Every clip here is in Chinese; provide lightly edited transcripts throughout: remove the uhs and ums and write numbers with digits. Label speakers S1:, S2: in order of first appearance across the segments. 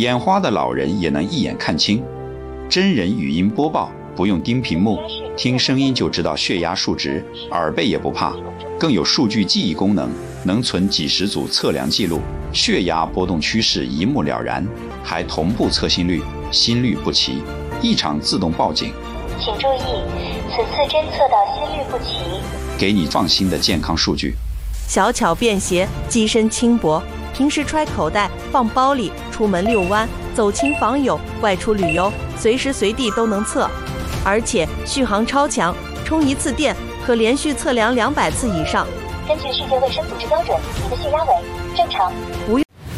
S1: 眼花的老人也能一眼看清。真人语音播报，不用盯屏幕，听声音就知道血压数值，耳背也不怕，更有数据记忆功能，能存几十组测量记录，血压波动趋势一目了然，还同步测心率，心律不齐，异常自动报警。
S2: 请注意，此次侦测到心律不齐，
S1: 给你放心的健康数据。
S3: 小巧便携，机身轻薄，平时揣口袋放包里，出门遛弯，走亲访友，外出旅游，随时随地都能测。而且续航超强，充一次电可连续测量200次以上。
S2: 根据世界卫生组织标准，你的血压为正常，
S3: 不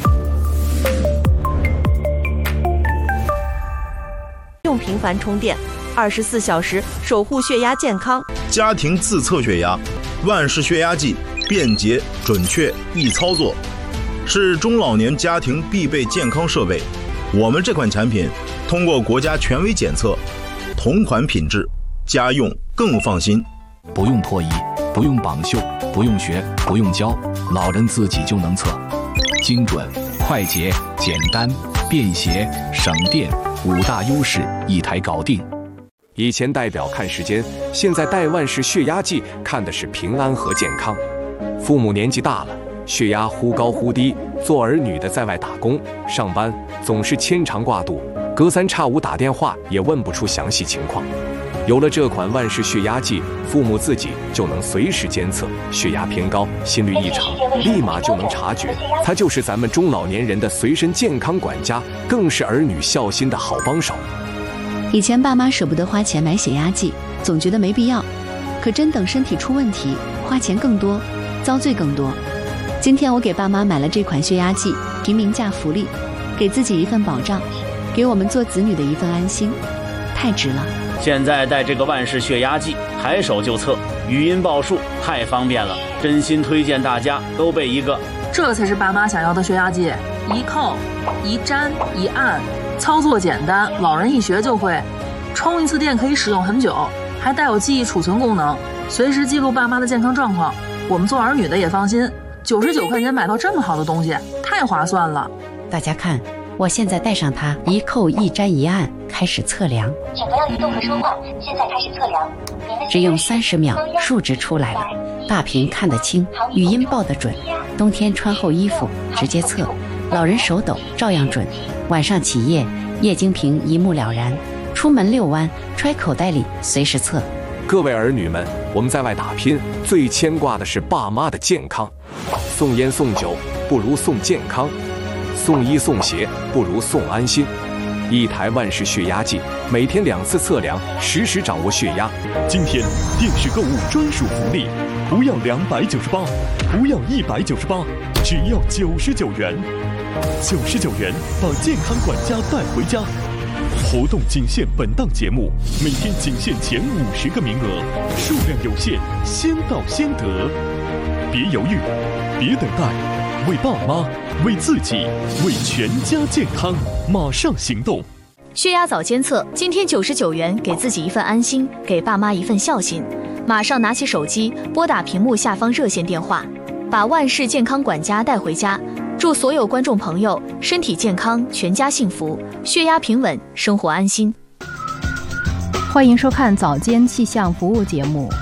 S3: 用频繁充电，24小时守护血压健康。
S4: 家庭自测血压，万氏血压计便捷、准确、易操作，是中老年家庭必备健康设备。我们这款产品通过国家权威检测，同款品质，家用更放心。
S5: 不用脱衣，不用绑袖，不用学，不用教，老人自己就能测，精准、快捷、简单、便携、省电，5大优势一台搞定。
S6: 以前戴表看时间，现在戴万氏血压计看的是平安和健康。父母年纪大了，血压忽高忽低，做儿女的在外打工上班，总是牵肠挂肚，隔3差5打电话也问不出详细情况。有了这款万氏血压计，父母自己就能随时监测血压偏高、心律异常，立马就能察觉。它就是咱们中老年人的随身健康管家，更是儿女孝心的好帮手。
S7: 以前爸妈舍不得花钱买血压计，总觉得没必要，可真等身体出问题，花钱更多，遭罪更多。今天我给爸妈买了这款血压计，平民价福利，给自己一份保障，给我们做子女的一份安心，太值了。
S8: 现在带这个万氏血压计，抬手就测，语音报数，太方便了，真心推荐大家都备一个。
S9: 这才是爸妈想要的血压计，一扣、一粘、一按，操作简单，老人一学就会。充一次电可以使用很久，还带有记忆储存功能，随时记录爸妈的健康状况。我们做儿女的也放心，99块钱买到这么好的东西，太划算了。
S10: 大家看，我现在带上它，一扣一粘一按，开始测量。
S2: 请不要移动和说话，现在开始测量。
S10: 只用30秒，数值出来了，大屏看得清，语音报得准。冬天穿厚衣服直接测，老人手抖照样准。晚上起夜，液晶屏一目了然。出门遛弯，揣口袋里随时测。
S6: 各位儿女们，我们在外打拼，最牵挂的是爸妈的健康。送烟送酒不如送健康，送衣送鞋不如送安心。一台万氏血压计，每天2次测量，实时掌握血压。
S11: 今天电视购物专属福利，不要298，不要198，只要99元。99元把健康管家带回家。活动仅限本档节目，每天仅限前50个名额，数量有限，先到先得。别犹豫，别等待，为爸妈，为自己，为全家健康，马上行动！
S12: 血压早监测，今天99元，给自己一份安心，给爸妈一份孝心。马上拿起手机，拨打屏幕下方热线电话，把万氏健康管家带回家。祝所有观众朋友身体健康，全家幸福，血压平稳，生活安心。
S13: 欢迎收看早间气象服务节目。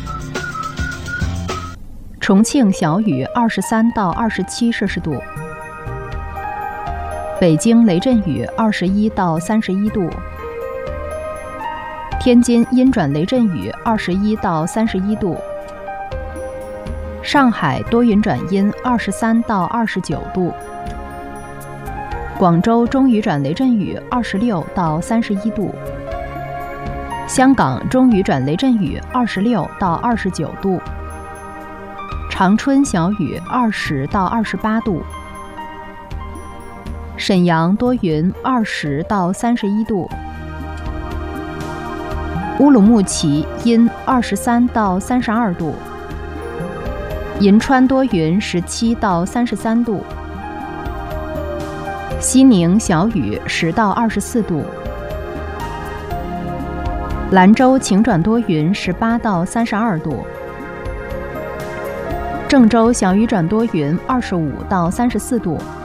S13: 重庆小雨23到27摄氏度，北京雷阵雨21到31度，天津阴转雷阵雨21到31度，上海多云转阴23到29度，广州中雨转雷阵雨26到31度，香港中雨转雷阵雨26到29度，长春小雨20到28度，沈阳多云20到31度，乌鲁木齐阴23到32度，银川多云17到33度，西宁小雨10到24度，兰州晴转多云18到32度，郑州小雨转多云25到34度，